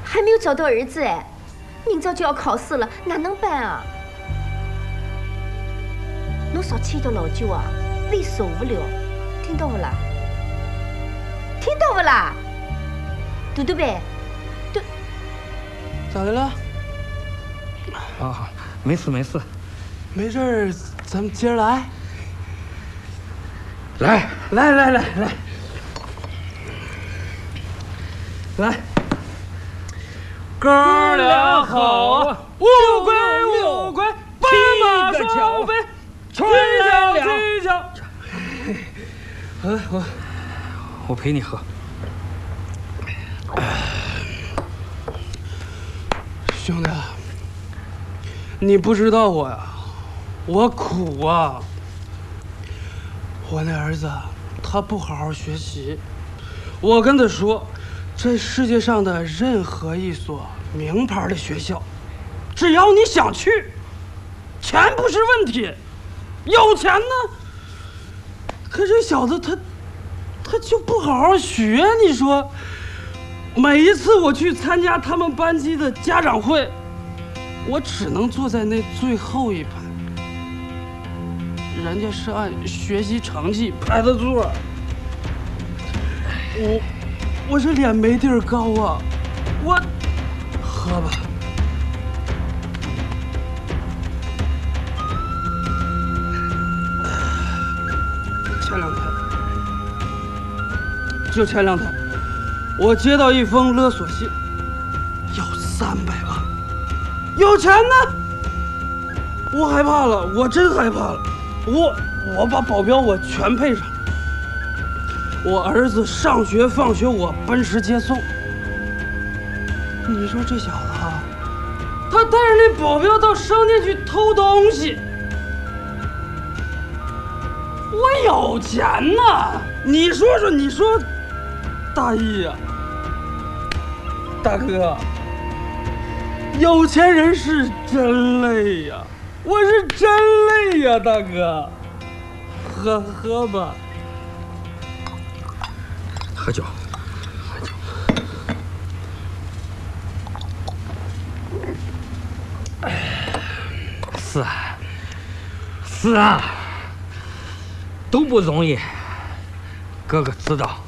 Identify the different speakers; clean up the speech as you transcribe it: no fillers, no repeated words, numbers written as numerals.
Speaker 1: 还没有找到儿子哎，明早就要考试了，哪能办啊？侬少吃一点老酒啊，胃受不了，听到不啦？听到不啦？嘟嘟呗，嘟，
Speaker 2: 咋的了？
Speaker 3: 啊，没事没事。
Speaker 2: 没事儿，咱们接着来。
Speaker 3: 来，
Speaker 2: 哥俩好啊，无归无归，奔马双飞，吹角。
Speaker 3: 我陪你喝。
Speaker 2: 兄弟，你不知道我呀，我苦啊。我那儿子他不好好学习，我跟他说，这世界上的任何一所名牌的学校，只要你想去，钱不是问题，有钱呢。可这小子他就不好好学，你说，每一次我去参加他们班级的家长会，我只能坐在那最后一排。人家是按学习成绩排的座，我这脸没地儿高啊，我喝吧。前两天，我接到一封勒索信，要300万，有钱呢。我害怕了，我真害怕了。我把保镖我全配上，我儿子上学放学我奔驰接送。你说这小子啊，他带着那保镖到商店去偷东西，我有钱呐！你说，大义呀，大哥，有钱人是真累呀。我是真累呀，大哥，喝吧，
Speaker 3: 喝酒。是啊，都不容易，哥哥知道。